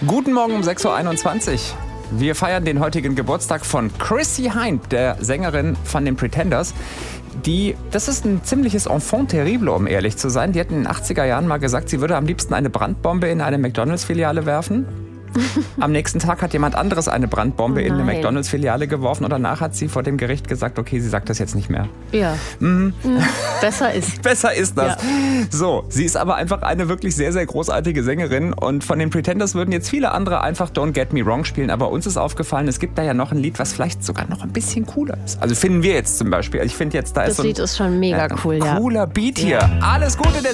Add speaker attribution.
Speaker 1: Guten Morgen um 6.21 Uhr. Wir feiern den heutigen Geburtstag von Chrissie Hynde, der Sängerin von den Pretenders. Das ist ein ziemliches Enfant terrible, um ehrlich zu sein. Die hat in den 80er Jahren mal gesagt, sie würde am liebsten eine Brandbombe in eine McDonalds-Filiale werfen. Am nächsten Tag hat jemand anderes eine Brandbombe in eine McDonalds-Filiale geworfen und danach hat sie vor dem Gericht gesagt, okay, sie sagt das jetzt nicht mehr.
Speaker 2: Ja. Besser ist.
Speaker 1: Besser ist das.
Speaker 2: Ja.
Speaker 1: So, sie ist aber einfach eine wirklich sehr, sehr großartige Sängerin und von den Pretenders würden jetzt viele andere einfach Don't Get Me Wrong spielen, aber uns ist aufgefallen, es gibt da ja noch ein Lied, was vielleicht sogar noch ein bisschen cooler ist. Also finden wir jetzt zum Beispiel. Ich finde jetzt, da ist
Speaker 2: Das Lied ist schon mega cool, ja.
Speaker 1: Cooler Beat hier. Alles Gute der